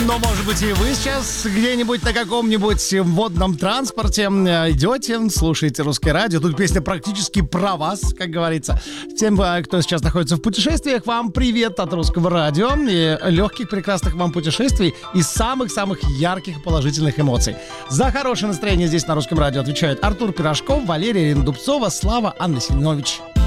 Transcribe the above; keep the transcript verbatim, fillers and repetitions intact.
Но, может быть, и вы сейчас где-нибудь на каком-нибудь водном транспорте идете, слушаете русское радио. Тут песня практически про вас, как говорится. Всем, кто сейчас находится в путешествиях, вам привет от русского радио. И легких, прекрасных вам путешествий и самых-самых ярких и положительных эмоций. За хорошее настроение здесь на русском радио отвечают Артур Пирожков, Валерия Дубцова, Слава, Анна Семенович.